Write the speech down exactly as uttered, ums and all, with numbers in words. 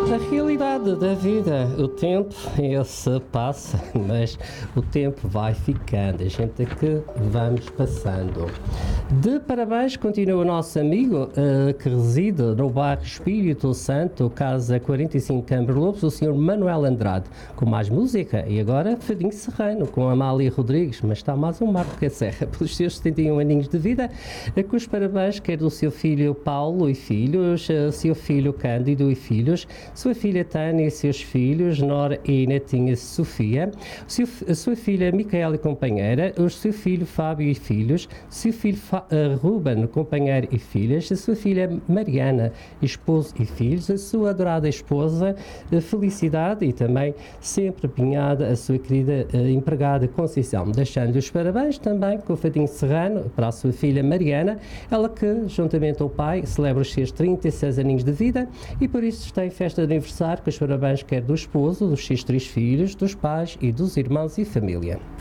A realidade da vida, o tempo esse passa, mas o tempo vai ficando, a gente é que vamos passando. De parabéns continua o nosso amigo uh, que reside no bairro Espírito Santo, casa quarenta e cinco Câmara Lobos, o senhor Manuel Andrade, com mais música. E agora Fadinho Serrano, com Amália Rodrigues, mas está mais um Marco Cacerra, pelos seus setenta e um aninhos de vida, uh, com os parabéns quer do seu filho Paulo e filhos, uh, seu filho Cândido e filhos, sua filha Tânia e seus filhos, Nora e netinha Sofia, seu, a sua filha Micaela e companheira, o seu filho Fábio e filhos, seu filho Fa, uh, Ruben, companheiro e filhas, a sua filha Mariana, esposo e filhos, a sua adorada esposa uh, Felicidade e também sempre apinhada a sua querida uh, empregada Conceição, deixando os parabéns também com o Fadinho Serrano para a sua filha Mariana, ela que juntamente ao pai celebra os seus trinta e seis aninhos de vida e por isso está em festa de aniversário, com os parabéns quer do esposo, dos seus três filhos, dos pais e dos irmãos e família.